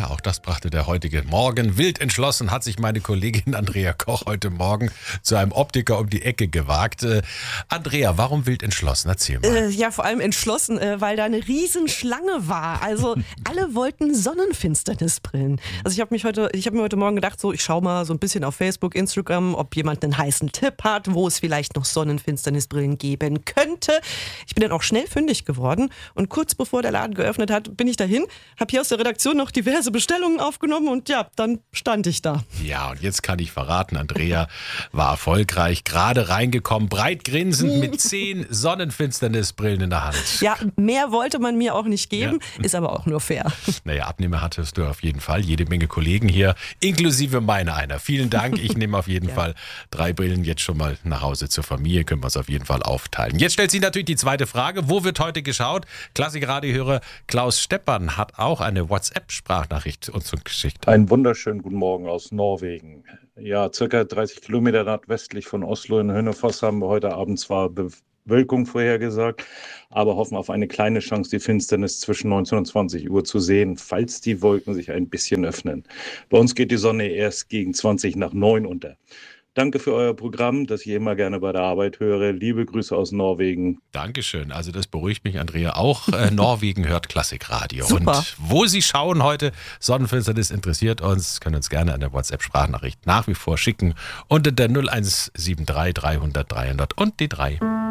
auch das brachte der heutige Morgen. Wild entschlossen hat sich meine Kollegin Andrea Koch heute Morgen zu einem Optiker um die Ecke gewagt. Andrea, warum wild entschlossen? Erzähl mal. Ja, vor allem entschlossen, weil da eine Riesenschlange war. Also alle wollten Sonnenfinsternisbrillen. Also ich habe mir heute Morgen gedacht, ich schaue mal so ein bisschen auf Facebook, Instagram, ob jemand einen heißen Tipp hat, wo es vielleicht noch Sonnenfinsternisbrillen geben könnte. Ich bin dann auch schnell fündig geworden und kurz bevor der Laden geöffnet hat, bin ich dahin, habe hier aus der Redaktion noch diverse Bestellungen aufgenommen und ja, dann stand ich da. Ja, und jetzt kann ich verraten, Andrea war erfolgreich, gerade reingekommen, breit grinsend mit 10 Sonnenfinsternisbrillen in der Hand. Ja, mehr wollte man mir auch nicht geben, ist aber auch nur fair. Naja, Abnehmer hattest du auf jeden Fall, jede Menge Kollegen hier, inklusive meine einer. Vielen Dank, ich nehme auf jeden Fall 3 Brillen jetzt schon mal nach Hause zur Familie, können wir es auf jeden Fall aufteilen. Jetzt stellt sich natürlich die zweite Frage, wo wird heute geschaut? Klassik-Radiohörer Klaus Steppern hat auch eine WhatsApp-Sprachnachricht uns geschickt. Einen wunderschönen guten Morgen aus Norwegen. Ja, circa 30 Kilometer nordwestlich von Oslo in Hønefoss haben wir heute Abend zwar Bewölkung vorhergesagt, aber hoffen auf eine kleine Chance, die Finsternis zwischen 19 und 20 Uhr zu sehen, falls die Wolken sich ein bisschen öffnen. Bei uns geht die Sonne erst gegen 20 nach 9 unter. Danke für euer Programm, das ich immer gerne bei der Arbeit höre. Liebe Grüße aus Norwegen. Dankeschön. Also das beruhigt mich, Andrea. Auch Norwegen hört Klassikradio. Super. Und wo Sie schauen heute, Sonnenfinsternis interessiert uns, können uns gerne eine WhatsApp-Sprachnachricht nach wie vor schicken unter der 0173 300 300 und die 3.